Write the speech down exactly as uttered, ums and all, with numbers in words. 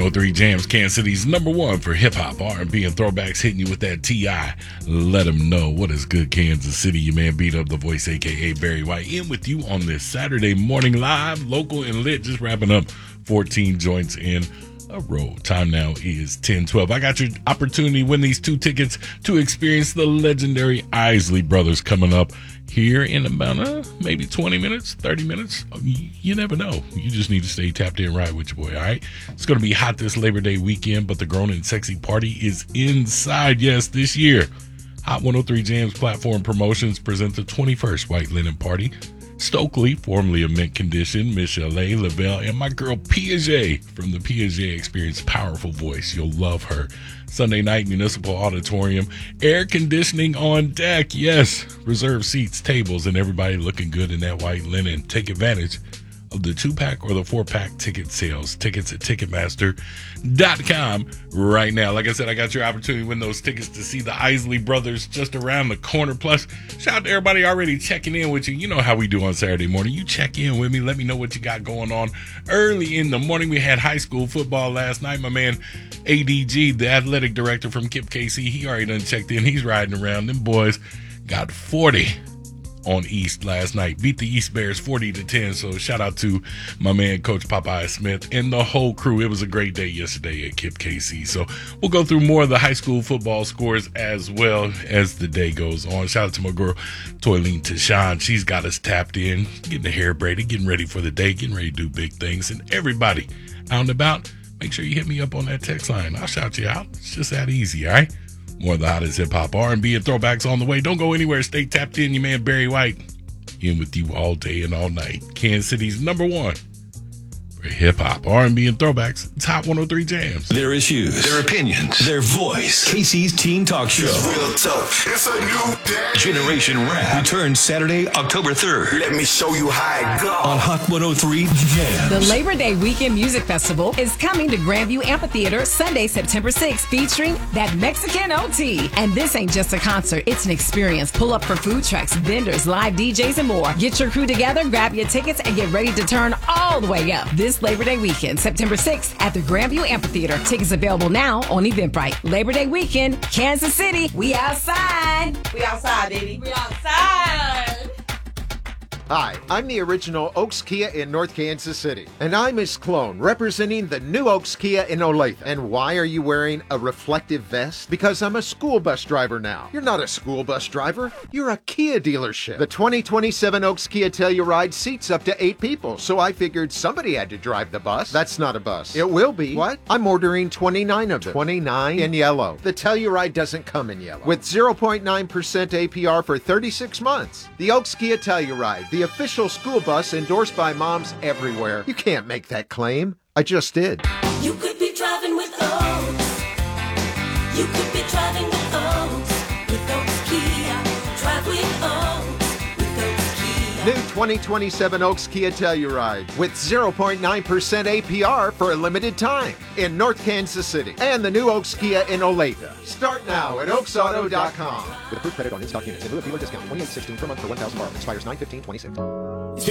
oh three Jams, Kansas City's number one for hip-hop, R and B, and throwbacks, hitting you with that T I Let Them Know What Is Good, Kansas City. Your man Beat Up the Voice, a k a. Barry White, in with you on this Saturday morning live, local and lit, just wrapping up fourteen joints in a row. Time now is ten twelve. I got your opportunity to win these two tickets to experience the legendary Isley Brothers coming up here in about uh, maybe twenty minutes, thirty minutes. You, you never know. You just need to stay tapped in right with your boy, all right? It's going to be hot this Labor Day weekend, but the Grown and Sexy Party is inside, yes, this year. Hot one oh three Jams Platform Promotions present the twenty-first White Linen Party. Stokely, formerly of Mint Condition, Michelle A. Lavelle, and my girl Piaget from the Piaget Experience. Powerful voice. You'll love her. Sunday night, Municipal Auditorium. Air conditioning on deck. Yes. Reserved seats, tables, and everybody looking good in that white linen. Take advantage of the two-pack or the four-pack ticket sales. Tickets at Ticketmaster dot com right now. Like I said, I got your opportunity to win those tickets to see the Isley Brothers just around the corner. Plus, shout out to everybody already checking in with you. You know how we do on Saturday morning. You check in with me. Let me know what you got going on. Early in the morning, we had high school football last night. My man A D G, the athletic director from K I P K C, he already done checked in. He's riding around. Them boys got forty on East last night. Beat the East Bears forty to ten. So shout out to my man Coach Popeye Smith and the whole crew. It was a great day yesterday at K I P K C. So we'll go through more of the high school football scores as well as the day goes on. Shout out to my girl Toylene Tashawn. She's got us tapped in, getting the hair braided, getting ready for the day, getting ready to do big things. And everybody out and about, make sure you hit me up on that text line. I'll shout you out. It's just that easy, all right? More of the hottest hip-hop, R and B, and throwbacks on the way. Don't go anywhere. Stay tapped in. Your man Barry White in with you all day and all night. Kansas City's number one for hip-hop, R and B, and throwbacks. It's Hot one oh three Jams. Their issues, their opinions, their voice. K C's Teen Talk Show. It's real tough. It's a new day. Generation Rap returns Saturday, October third. Let me show you how it goes. On Hot one oh three Jams. The Labor Day Weekend Music Festival is coming to Grandview Amphitheater Sunday, September sixth, featuring that Mexican O T. And this ain't just a concert, it's an experience. Pull up for food trucks, vendors, live D Js, and more. Get your crew together, grab your tickets, and get ready to turn all the way up this Labor Day weekend, September sixth, at the Grandview Amphitheater. Tickets available now on Eventbrite. Labor Day weekend, Kansas City, we outside. We outside, baby. We outside. Hi, I'm the original Oaks Kia in North Kansas City. And I'm Miss Clone, representing the new Oaks Kia in Olathe. And why are you wearing a reflective vest? Because I'm a school bus driver now. You're not a school bus driver. You're a Kia dealership. The twenty twenty-seven Oaks Kia Telluride seats up to eight people. So I figured somebody had to drive the bus. That's not a bus. It will be. What? I'm ordering twenty-nine of them. twenty-nine in yellow. The Telluride doesn't come in yellow. With zero point nine percent A P R for thirty-six months. The Oaks Kia Telluride. The official school bus endorsed by moms everywhere. You can't make that claim. I just did. You could be driving with Oaks. You could be driving with Oaks. With Oaks Kia. Drive with Oaks. With Oaks Kia. New twenty twenty-seven Oaks Kia Telluride with zero point nine percent A P R for a limited time in North Kansas City. And the new Oaks Kia in Olathe. Start now at oaks auto dot com. With approved credit on in-stock units and with dealer discount twenty-eight sixteen per month for one thousand borrowed. Expires nine fifteen twenty-six.